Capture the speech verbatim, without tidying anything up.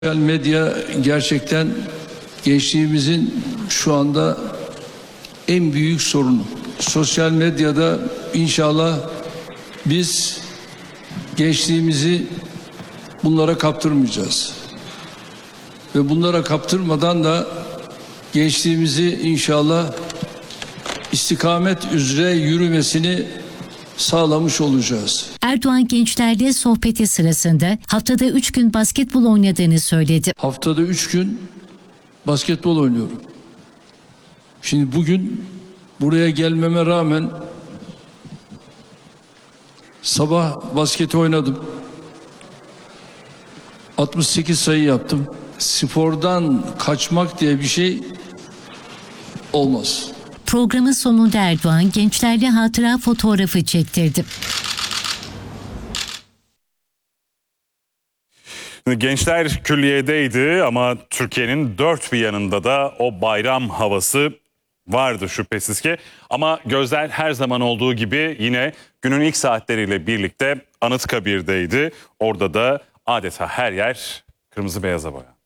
Sosyal medya gerçekten gençliğimizin şu anda en büyük sorunu. Sosyal medyada inşallah biz gençliğimizi bunlara kaptırmayacağız. Ve bunlara kaptırmadan da gençliğimizi inşallah istikamet üzere yürümesini sağlamış olacağız. Erdoğan gençlerle sohbeti sırasında haftada üç gün basketbol oynadığını söyledi. Haftada üç gün basketbol oynuyorum. Şimdi bugün buraya gelmeme rağmen sabah basket oynadım. altmış sekiz sayı yaptım. Spordan kaçmak diye bir şey olmaz. Programın sonunda Erdoğan gençlerle hatıra fotoğrafı çektirdi. Gençler külliyedeydi ama Türkiye'nin dört bir yanında da o bayram havası vardı şüphesiz ki. Ama gözler her zaman olduğu gibi yine günün ilk saatleriyle birlikte Anıtkabir'deydi. Orada da adeta her yer kırmızı beyaza boyandı.